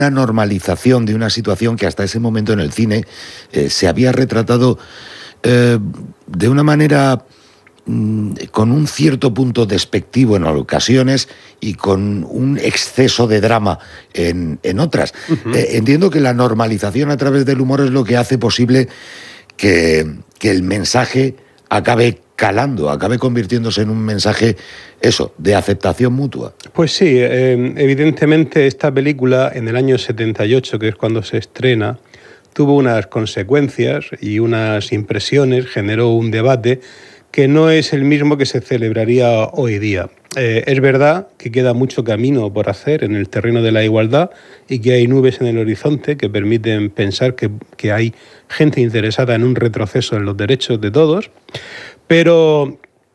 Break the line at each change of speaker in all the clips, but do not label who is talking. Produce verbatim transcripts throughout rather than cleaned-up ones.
una normalización de una situación que hasta ese momento en el cine eh, se había retratado eh, de una manera mm, con un cierto punto despectivo en ocasiones y con un exceso de drama en, en otras. Uh-huh. Eh, entiendo que la normalización a través del humor es lo que hace posible que, que el mensaje acabe calando, acabe convirtiéndose en un mensaje, eso, de aceptación mutua.
Pues sí, eh, evidentemente esta película en el año setenta y ocho, que es cuando se estrena, tuvo unas consecuencias y unas impresiones, generó un debate que no es el mismo que se celebraría hoy día. Eh, es verdad que queda mucho camino por hacer en el terreno de la igualdad y que hay nubes en el horizonte que permiten pensar que, que hay gente interesada en un retroceso en los derechos de todos, pero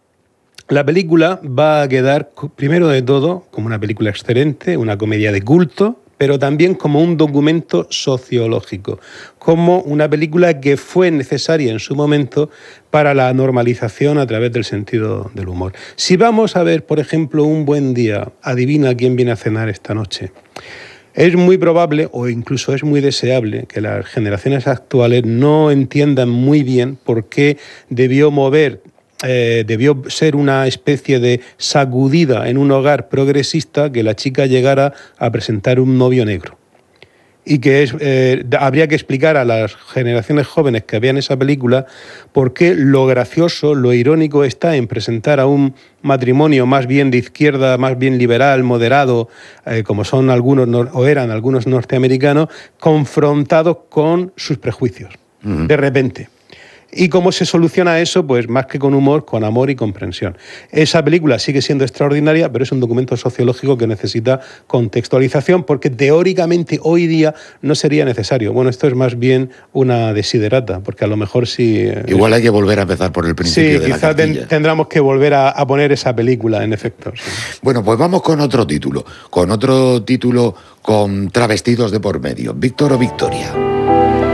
la película va a quedar, primero de todo, como una película excelente, una comedia de culto, pero también como un documento sociológico, como una película que fue necesaria en su momento para la normalización a través del sentido del humor. Si vamos a ver, por ejemplo, Un buen día, adivina quién viene a cenar esta noche. Es muy probable, o incluso es muy deseable, que las generaciones actuales no entiendan muy bien por qué debió mover Eh, debió ser una especie de sacudida en un hogar progresista que la chica llegara a presentar un novio negro. Y que es, eh, habría que explicar a las generaciones jóvenes que vean esa película por qué lo gracioso, lo irónico está en presentar a un matrimonio más bien de izquierda, más bien liberal, moderado, eh, como son algunos o eran algunos norteamericanos, confrontados con sus prejuicios, uh-huh. de repente. ¿Y cómo se soluciona eso? Pues más que con humor, con amor y comprensión. Esa película sigue siendo extraordinaria, pero es un documento sociológico que necesita contextualización porque teóricamente hoy día no sería necesario. Bueno, esto es más bien una desiderata, porque a lo mejor sí...
Igual hay que volver a empezar por el principio
sí,
de la
quizás ten, tendremos que volver a, a poner esa película, en efecto. Sí.
Bueno, pues vamos con otro título, con otro título con travestidos de por medio. Víctor o Victoria.